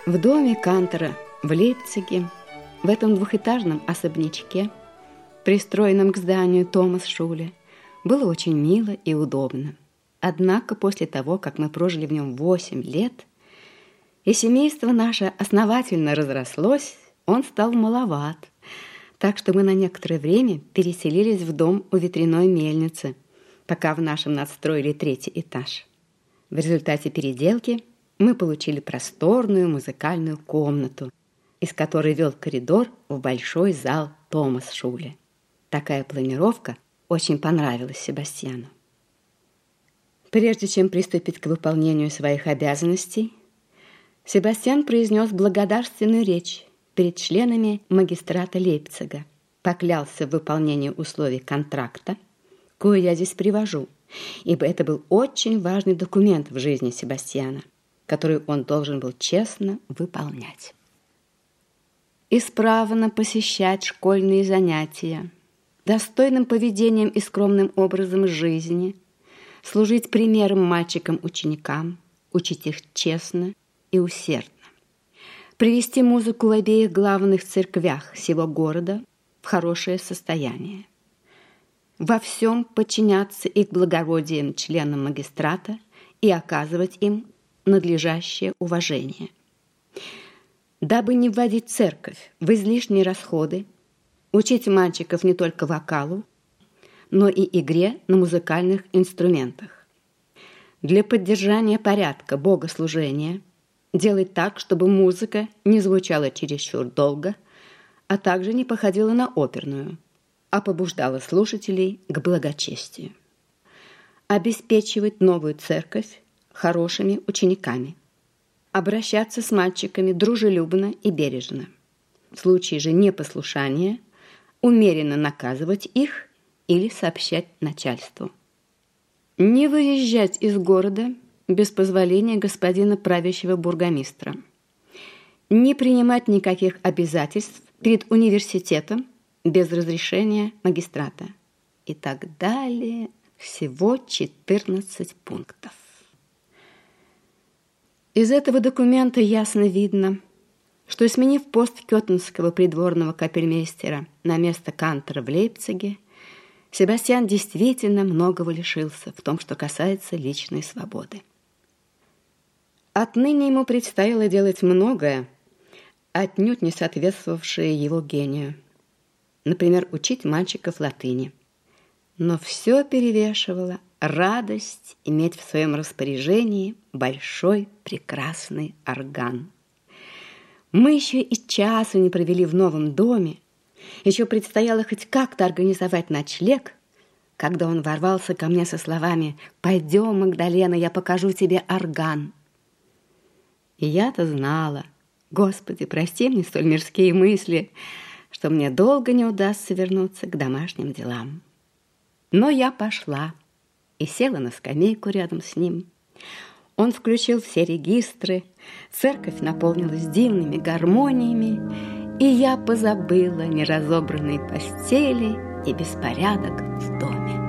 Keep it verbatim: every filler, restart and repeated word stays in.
В доме Кантера в Лейпциге, в этом двухэтажном особнячке, пристроенном к зданию Томас-Шуле, было очень мило и удобно. Однако после того, как мы прожили в нем восемь лет, и семейство наше основательно разрослось, он стал маловат, так что мы на некоторое время переселились в дом у ветряной мельницы, пока в нашем надстроили третий этаж. В результате переделки мы получили просторную музыкальную комнату, из которой вел коридор в большой зал Томас-Шуле. Такая планировка очень понравилась Себастьяну. Прежде чем приступить к выполнению своих обязанностей, Себастьян произнес благодарственную речь перед членами магистрата Лейпцига, поклялся в выполнении условий контракта, кое я здесь привожу, ибо это был очень важный документ в жизни Себастьяна, который он должен был честно выполнять. Исправно посещать школьные занятия, достойным поведением и скромным образом жизни, служить примером мальчикам-ученикам, учить их честно и усердно, привести музыку в обеих главных церквях сего города в хорошее состояние, во всем подчиняться их благородиям членам магистрата и оказывать им надлежащее уважение, дабы не вводить церковь в излишние расходы, учить мальчиков не только вокалу, но и игре на музыкальных инструментах. Для поддержания порядка богослужения делать так, чтобы музыка не звучала чересчур долго, а также не походила на оперную, а побуждала слушателей к благочестию. Обеспечивать новую церковь хорошими учениками. Обращаться с мальчиками дружелюбно и бережно. В случае же непослушания умеренно наказывать их или сообщать начальству. Не выезжать из города без позволения господина правящего бургомистра. Не принимать никаких обязательств перед университетом без разрешения магистрата. И так далее. Всего четырнадцать пунктов. Из этого документа ясно видно, что, сменив пост кёттенского придворного капельмейстера на место Кантера в Лейпциге, Себастьян действительно многого лишился в том, что касается личной свободы. Отныне ему предстояло делать многое, отнюдь не соответствовавшее его гению. Например, учить мальчиков латыни. Но все перевешивало радость иметь в своем распоряжении большой прекрасный орган. Мы еще и часу не провели в новом доме, еще предстояло хоть как-то организовать ночлег, когда он ворвался ко мне со словами: «Пойдем, Магдалена, я покажу тебе орган». И я-то знала, Господи, прости мне столь мирские мысли, что мне долго не удастся вернуться к домашним делам. Но я пошла и села на скамейку рядом с ним. Он включил все регистры, церковь наполнилась дивными гармониями, и я позабыла неразобранные постели и беспорядок в доме.